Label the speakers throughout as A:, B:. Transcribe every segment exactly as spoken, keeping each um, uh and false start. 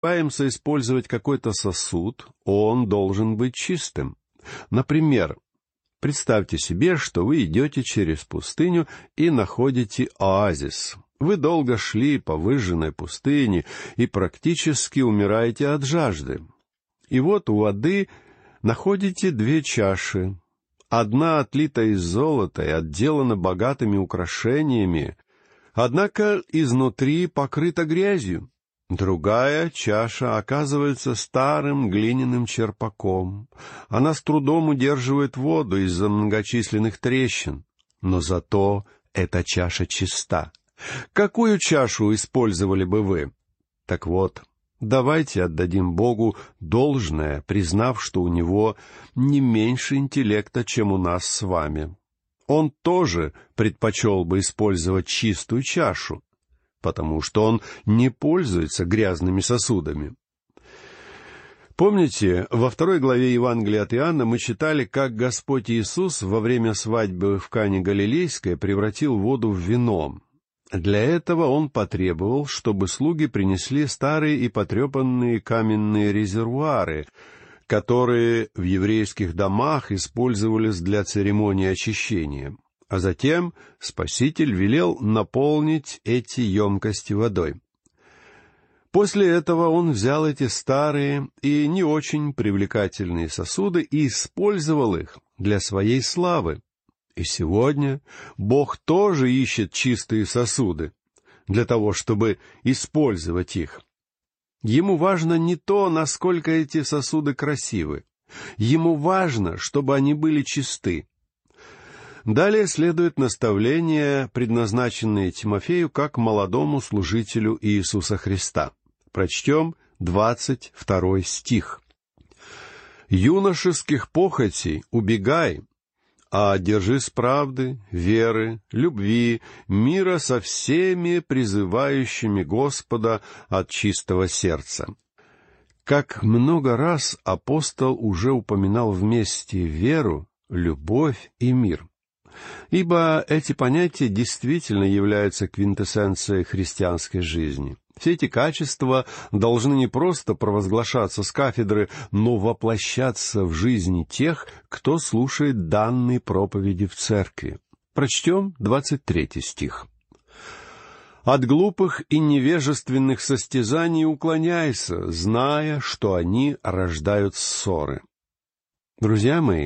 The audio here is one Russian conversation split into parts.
A: намереваемся использовать какой-то сосуд, он должен быть чистым. Например, представьте себе, что вы идете через пустыню и находите оазис. Вы долго шли по выжженной пустыне и практически умираете от жажды. И вот у воды находите две чаши. Одна отлита из золота и отделана богатыми украшениями, однако изнутри покрыта грязью. Другая чаша оказывается старым глиняным черпаком. Она с трудом удерживает воду из-за многочисленных трещин. Но зато эта чаша чиста. Какую чашу использовали бы вы? Так вот, давайте отдадим Богу должное, признав, что у Него не меньше интеллекта, чем у нас с вами. Он тоже предпочел бы использовать чистую чашу, потому что он не пользуется грязными сосудами. Помните, во второй главе Евангелия от Иоанна мы читали, как Господь Иисус во время свадьбы в Кане Галилейской превратил воду в вино. Для этого Он потребовал, чтобы слуги принесли старые и потрепанные каменные резервуары, которые в еврейских домах использовались для церемонии очищения. А затем Спаситель велел наполнить эти емкости водой. После этого Он взял эти старые и не очень привлекательные сосуды и использовал их для своей славы. И сегодня Бог тоже ищет чистые сосуды для того, чтобы использовать их. Ему важно не то, насколько эти сосуды красивы. Ему важно, чтобы они были чисты. Далее следует наставление, предназначенное Тимофею как молодому служителю Иисуса Христа. Прочтем двадцать второй стих. «Юношеских похотей убегай, а держись правды, веры, любви, мира со всеми призывающими Господа от чистого сердца». Как много раз апостол уже упоминал вместе веру, любовь и мир. Ибо эти понятия действительно являются квинтэссенцией христианской жизни. Все эти качества должны не просто провозглашаться с кафедры, но воплощаться в жизни тех, кто слушает данные проповеди в церкви. Прочтем двадцать третий стих. «От глупых и невежественных состязаний уклоняйся, зная, что они рождают ссоры». Друзья мои,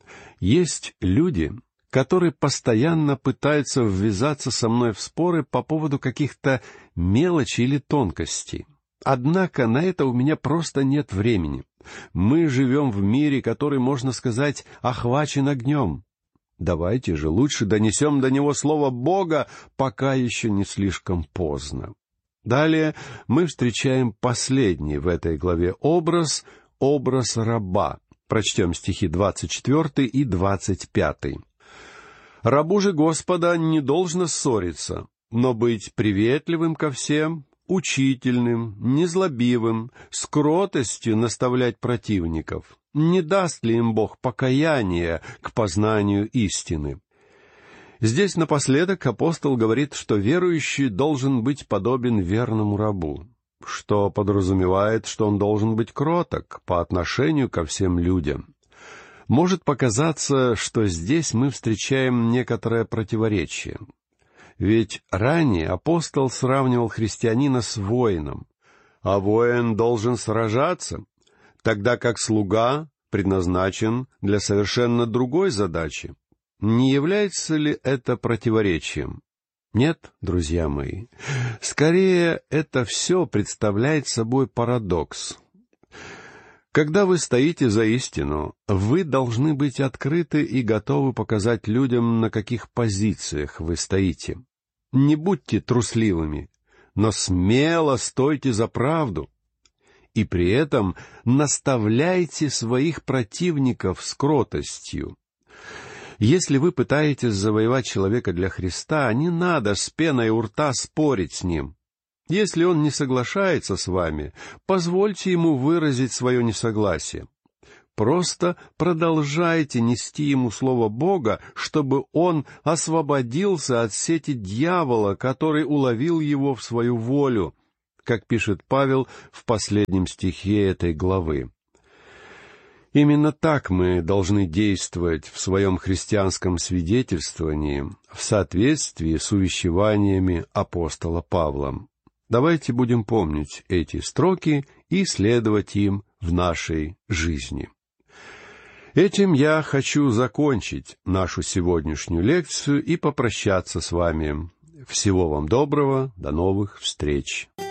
A: есть люди, которые постоянно пытаются ввязаться со мной в споры по поводу каких-то мелочей или тонкостей. Однако на это у меня просто нет времени. Мы живем в мире, который, можно сказать, охвачен огнем. Давайте же лучше донесем до него слово Бога, пока еще не слишком поздно. Далее мы встречаем последний в этой главе образ, образ раба. Прочтем стихи двадцать четвертый и двадцать пятый. «Рабу же Господа не должно ссориться, но быть приветливым ко всем, учительным, незлобивым, с кротостью наставлять противников. Не даст ли им Бог покаяния к познанию истины?» Здесь напоследок апостол говорит, что верующий должен быть подобен верному рабу, что подразумевает, что он должен быть кроток по отношению ко всем людям. Может показаться, что здесь мы встречаем некоторое противоречие. Ведь ранее апостол сравнивал христианина с воином, а воин должен сражаться, тогда как слуга предназначен для совершенно другой задачи. Не является ли это противоречием? Нет, друзья мои. Скорее, это все представляет собой парадокс. Когда вы стоите за истину, вы должны быть открыты и готовы показать людям, на каких позициях вы стоите. Не будьте трусливыми, но смело стойте за правду. И при этом наставляйте своих противников с кротостью. Если вы пытаетесь завоевать человека для Христа, не надо с пеной у рта спорить с ним. Если он не соглашается с вами, позвольте ему выразить свое несогласие. Просто продолжайте нести ему слово Бога, чтобы он освободился от сети дьявола, который уловил его в свою волю. как пишет Павел в последнем стихе этой главы. Именно так мы должны действовать в своем христианском свидетельствовании в соответствии с увещеваниями апостола Павла. Давайте будем помнить эти строки и следовать им в нашей жизни. Этим я хочу закончить нашу сегодняшнюю лекцию и попрощаться с вами. Всего вам доброго, до новых встреч!